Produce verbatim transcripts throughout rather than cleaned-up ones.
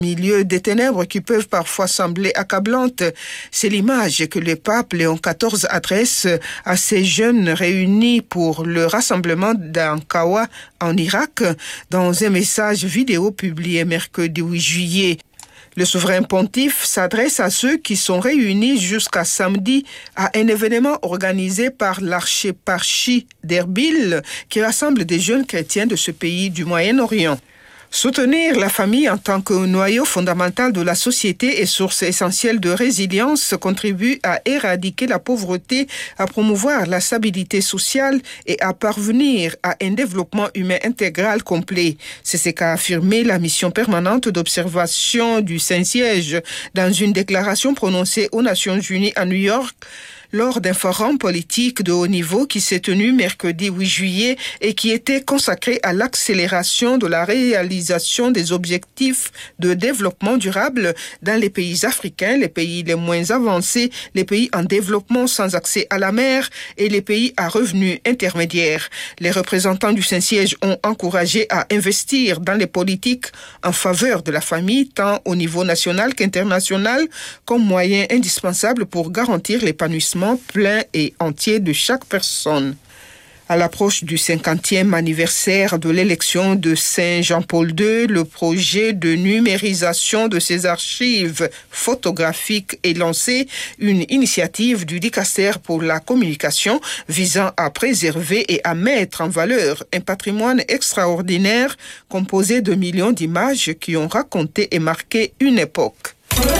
Milieu des ténèbres qui peuvent parfois sembler accablantes. C'est l'image que le pape Léon quatorze adresse à ces jeunes réunis pour le rassemblement d'Ankawa en Irak dans un message vidéo publié mercredi huit juillet. Le souverain pontife s'adresse à ceux qui sont réunis jusqu'à samedi à un événement organisé par l'archéparchie d'Erbil qui rassemble des jeunes chrétiens de ce pays du Moyen-Orient. Soutenir la famille en tant que noyau fondamental de la société et source essentielle de résilience contribue à éradiquer la pauvreté, à promouvoir la stabilité sociale et à parvenir à un développement humain intégral complet. C'est ce qu'a affirmé la mission permanente d'observation du Saint-Siège dans une déclaration prononcée aux Nations Unies à New York lors d'un forum politique de haut niveau qui s'est tenu mercredi huit juillet et qui était consacré à l'accélération de la réalisation des objectifs de développement durable dans les pays africains, les pays les moins avancés, les pays en développement sans accès à la mer et les pays à revenus intermédiaires. Les représentants du Saint-Siège ont encouragé à investir dans les politiques en faveur de la famille, tant au niveau national qu'international, comme moyen indispensable pour garantir l'épanouissement plein et entier de chaque personne. À l'approche du cinquantième anniversaire de l'élection de Saint Jean-Paul deux, le projet de numérisation de ses archives photographiques est lancé, une initiative du Dicaster pour la communication visant à préserver et à mettre en valeur un patrimoine extraordinaire composé de millions d'images qui ont raconté et marqué une époque.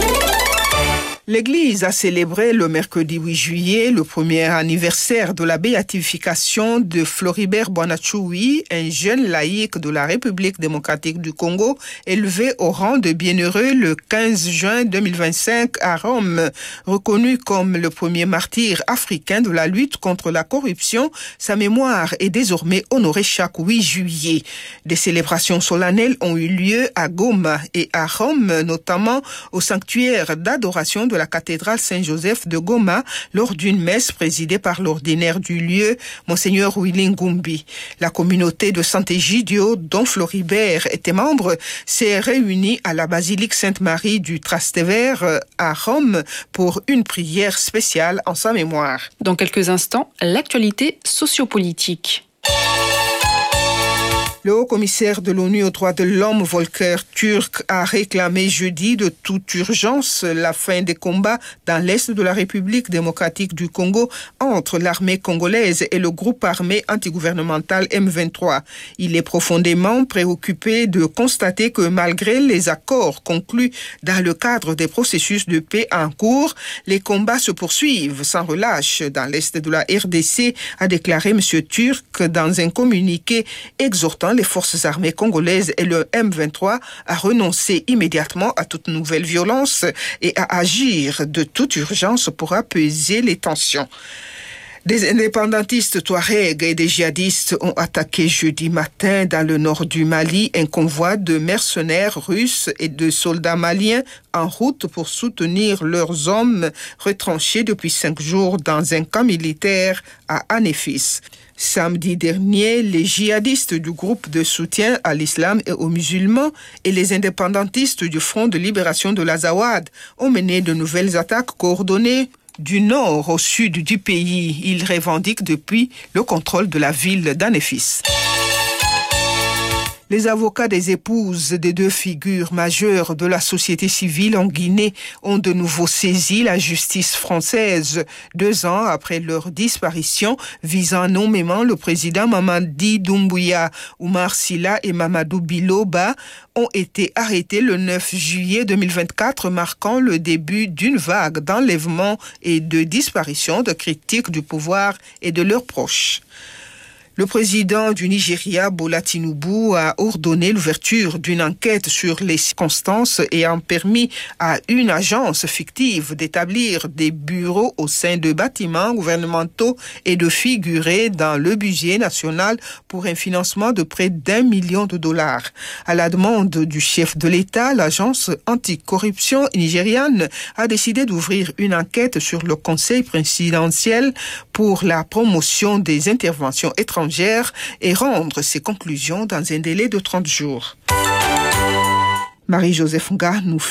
L'Église a célébré le mercredi huit juillet le premier anniversaire de la béatification de Floribert Boanachoui, un jeune laïc de la République démocratique du Congo, élevé au rang de bienheureux le quinze juin deux mille vingt-cinq à Rome. Reconnu comme le premier martyr africain de la lutte contre la corruption, sa mémoire est désormais honorée chaque huit juillet. Des célébrations solennelles ont eu lieu à Goma et à Rome, notamment au sanctuaire d'adoration de la cathédrale Saint-Joseph de Goma lors d'une messe présidée par l'ordinaire du lieu, Monseigneur Willy Ngumbi. La communauté de Sant'Egidio, dont Floribert était membre, s'est réunie à la basilique Sainte-Marie du Trastevere à Rome pour une prière spéciale en sa mémoire. Dans quelques instants, l'actualité sociopolitique. Le haut-commissaire de l'ONU aux droits de l'homme, Volker Turk, a réclamé jeudi de toute urgence la fin des combats dans l'est de la République démocratique du Congo entre l'armée congolaise et le groupe armé antigouvernemental M vingt-trois. Il est profondément préoccupé de constater que malgré les accords conclus dans le cadre des processus de paix en cours, les combats se poursuivent sans relâche dans l'est de la R D C, a déclaré M. Turk dans un communiqué exhortant les forces armées congolaises et le M vingt-trois à renoncer immédiatement à toute nouvelle violence et à agir de toute urgence pour apaiser les tensions. Des indépendantistes touaregs et des djihadistes ont attaqué jeudi matin dans le nord du Mali un convoi de mercenaires russes et de soldats maliens en route pour soutenir leurs hommes retranchés depuis cinq jours dans un camp militaire à Anéfis. Samedi dernier, les djihadistes du groupe de soutien à l'islam et aux musulmans et les indépendantistes du Front de libération de l'Azawad ont mené de nouvelles attaques coordonnées du nord au sud du pays. Ils revendiquent depuis le contrôle de la ville d'Anéfis. Les avocats des épouses des deux figures majeures de la société civile en Guinée ont de nouveau saisi la justice française deux ans après leur disparition, visant nommément le président Mamadi Doumbouya. Oumar Silla et Mamadou Biloba ont été arrêtés le neuf juillet deux mille vingt-quatre, marquant le début d'une vague d'enlèvements et de disparitions de critiques du pouvoir et de leurs proches. Le président du Nigeria, Bola Tinubu, a ordonné l'ouverture d'une enquête sur les circonstances ayant permis à une agence fictive d'établir des bureaux au sein de bâtiments gouvernementaux et de figurer dans le budget national pour un financement de près d'un million de dollars. À la demande du chef de l'État, l'agence anticorruption nigériane a décidé d'ouvrir une enquête sur le conseil présidentiel pour la promotion des interventions étrangères et rendre ses conclusions dans un délai de trente jours. Marie-Joseph Nga nous